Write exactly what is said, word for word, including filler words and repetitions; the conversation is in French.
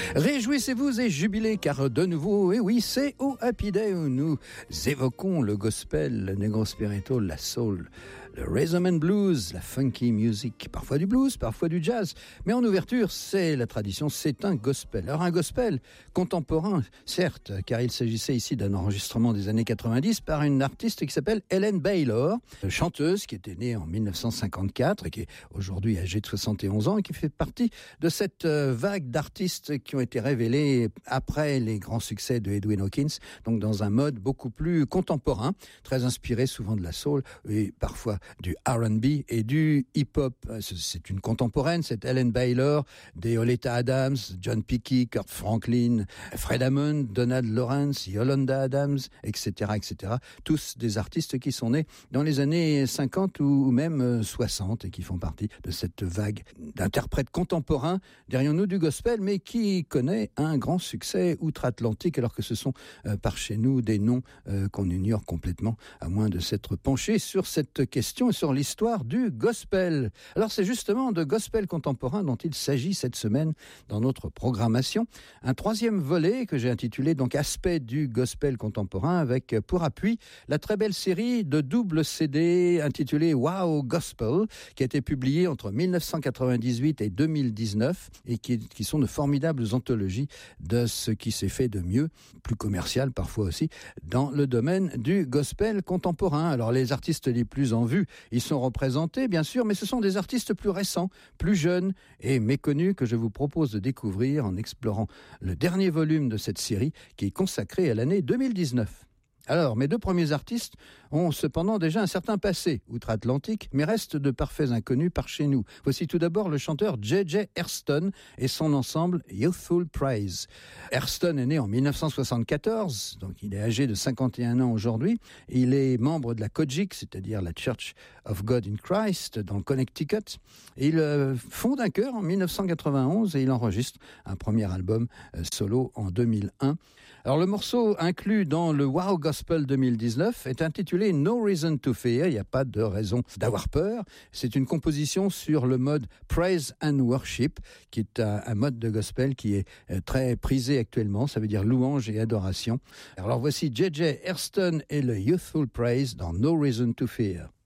Réjouissez-vous et jubilez car de nouveau, et oui, c'est au Happy Day où nous évoquons le gospel, le negro spiritual, la soul, le rhythm and blues, la funky music, parfois du blues, parfois du jazz. Mais en ouverture, c'est la tradition, c'est un gospel. Alors un gospel contemporain, certes, car il s'agissait ici d'un enregistrement des années quatre-vingt-dix par une artiste qui s'appelle Helen Baylor, chanteuse qui était née en dix-neuf cent cinquante-quatre et qui est aujourd'hui âgée de soixante et onze ans et qui fait partie de cette vague d'artistes qui ont été révélés après les grands succès de Edwin Hawkins, donc dans un mode beaucoup plus contemporain, très inspiré souvent de la soul et parfois du R and B et du hip-hop. C'est une contemporaine, cette Helen Baylor, des Oleta Adams, John Pickey, Kurt Franklin, Fred Hammond, Donald Lawrence, Yolanda Adams, et cetera, et cetera. Tous des artistes qui sont nés dans les années cinquante ou même soixante et qui font partie de cette vague d'interprètes contemporains derrière nous du gospel, mais qui connaît un grand succès outre-Atlantique, alors que ce sont euh, par chez nous des noms euh, qu'on ignore complètement, à moins de s'être penché sur cette question et sur l'histoire du gospel. Alors c'est justement de gospel contemporain dont il s'agit cette semaine dans notre programmation. Un troisième volet que j'ai intitulé donc Aspect du gospel contemporain, avec pour appui la très belle série de double C D intitulée Wow Gospel, qui a été publiée entre dix-neuf cent quatre-vingt-dix-huit et deux mille dix-neuf et qui, qui sont de formidables anthologies de ce qui s'est fait de mieux, plus commercial parfois aussi, dans le domaine du gospel contemporain. Alors les artistes les plus en vue, ils sont représentés bien sûr, mais ce sont des artistes plus récents, plus jeunes et méconnus que je vous propose de découvrir en explorant le dernier volume de cette série qui est consacré à l'année deux mille dix-neuf. Alors, mes deux premiers artistes ont cependant déjà un certain passé outre-Atlantique, mais restent de parfaits inconnus par chez nous. Voici tout d'abord le chanteur J J Hairston et son ensemble Youthful Praise. Hairston est né en dix-neuf cent soixante-quatorze, donc il est âgé de cinquante et un ans aujourd'hui. Il est membre de la C O G I C, c'est-à-dire la Church of God in Christ, dans le Connecticut. Et il euh, fonde un chœur en dix-neuf cent quatre-vingt-onze et il enregistre un premier album euh, solo en deux mille un. Alors le morceau inclus dans le Wow Gospel deux mille dix-neuf est intitulé No Reason to Fear, il n'y a pas de raison d'avoir peur. C'est une composition sur le mode Praise and Worship, qui est un, un mode de gospel qui est très prisé actuellement, ça veut dire louange et adoration. Alors voici J J Hairston et le Youthful Praise dans No Reason to Fear.